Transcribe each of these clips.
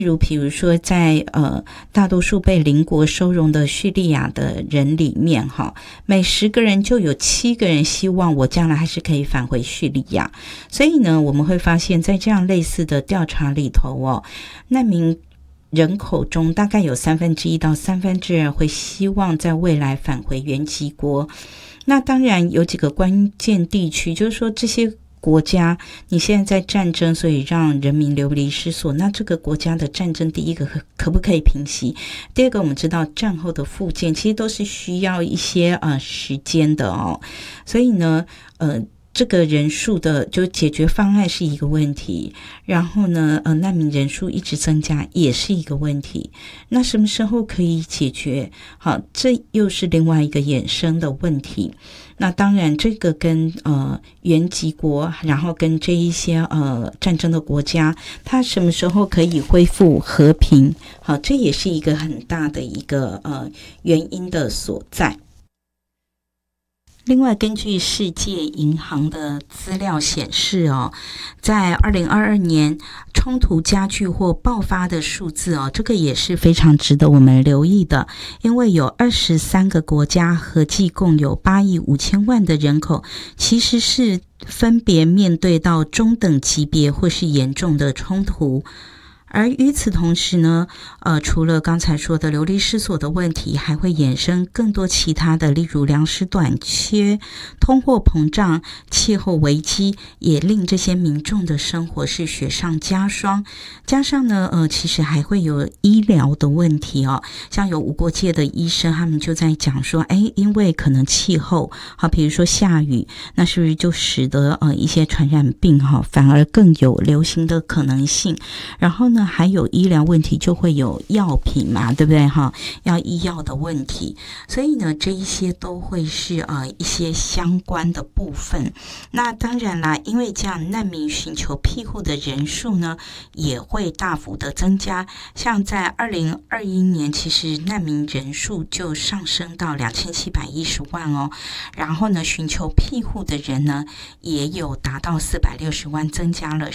比如说在大多数被邻国收容的叙利亚的人里面每10个人就有7个人希望我将来还是可以返回叙利亚。所以呢，我们会发现在这样类似的调查里头难民人口中大概有1/3到2/3会希望在未来返回原籍国。那当然有几个关键地区，就是说这些国家你现在在战争，所以让人民流离失所，那这个国家的战争第一个可不可以平息，第二个我们知道战后的复建其实都是需要一些时间的所以呢这个人数的就解决方案是一个问题，然后呢难民人数一直增加也是一个问题，那什么时候可以解决？好，这又是另外一个衍生的问题。那当然这个跟原籍国，然后跟这一些战争的国家，它什么时候可以恢复和平，好，这也是一个很大的一个原因的所在。另外，根据世界银行的资料显示在2022年冲突加剧或爆发的数字这个也是非常值得我们留意的，因为有23个国家合计共有8亿5千万的人口，其实是分别面对到中等级别或是严重的冲突。而与此同时呢除了刚才说的流离失所的问题，还会衍生更多其他的，例如粮食短缺、通货膨胀、气候危机，也令这些民众的生活是雪上加霜。加上呢其实还会有医疗的问题像有无国界的医生他们就在讲说因为可能气候比如说下雨，那是不是就使得一些传染病反而更有流行的可能性，然后呢还有医疗问题，就会有药品嘛，对不对要医药的问题，所以呢这一些都会是一些相关的部分。那当然啦，因为这样难民寻求庇护的人数呢也会大幅的增加，像在2021年其实难民人数就上升到2710万然后呢寻求庇护的人呢也有达到460万，增加了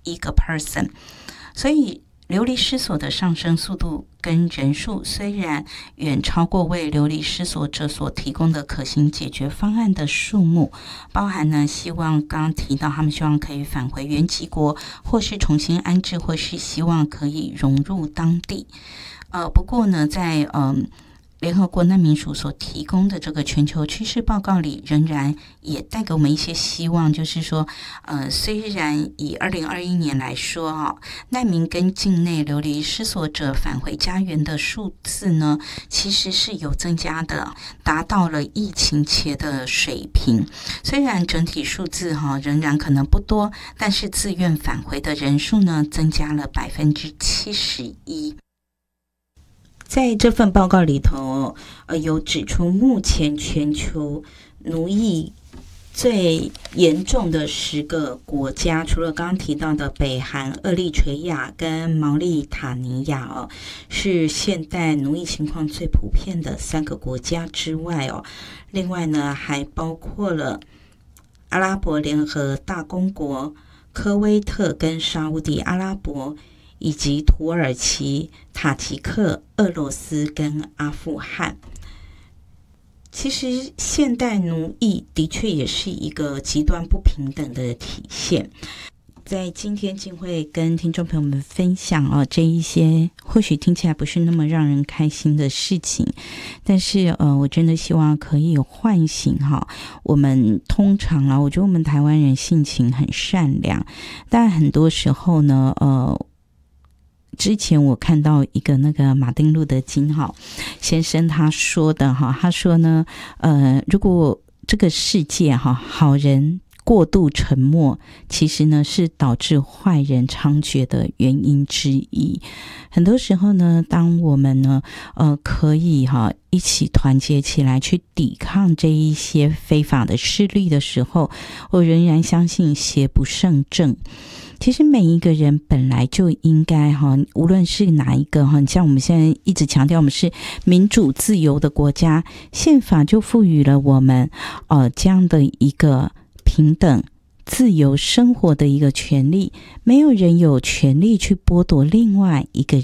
11%。所以流离失所的上升速度跟人数虽然远超过为流离失所者所提供的可行解决方案的数目，包含呢希望刚刚提到他们希望可以返回原籍国，或是重新安置，或是希望可以融入当地。不过呢在联合国难民署所提供的这个全球趋势报告里，仍然也带给我们一些希望，就是说虽然以2021年来说难民跟境内流离失所者返回家园的数字呢其实是有增加的，达到了疫情前的水平。虽然整体数字仍然可能不多，但是自愿返回的人数呢增加了71%。在这份报告里头有指出，目前全球奴役最严重的10个国家，除了刚刚提到的北韩、厄立垂亚跟毛利塔尼亚是现代奴役情况最普遍的3个国家之外另外呢还包括了阿拉伯联合大公国、科威特跟沙烏地阿拉伯，以及土耳其、塔吉克、俄罗斯跟阿富汗。其实现代奴役的确也是一个极端不平等的体现。在今天静会跟听众朋友们分享这一些或许听起来不是那么让人开心的事情，但是我真的希望可以唤醒我们通常我觉得我们台湾人性情很善良，但很多时候呢之前我看到一个那个马丁路德金先生他说的他说呢如果这个世界好人过度沉默，其实呢是导致坏人猖獗的原因之一。很多时候呢当我们呢可以一起团结起来去抵抗这一些非法的势力的时候，我仍然相信邪不胜正。其实每一个人本来就应该无论是哪一个像我们现在一直强调我们是民主自由的国家，宪法就赋予了我们这样的一个平等、 自由生活的一个权利，没有人有权利去剥夺另外一个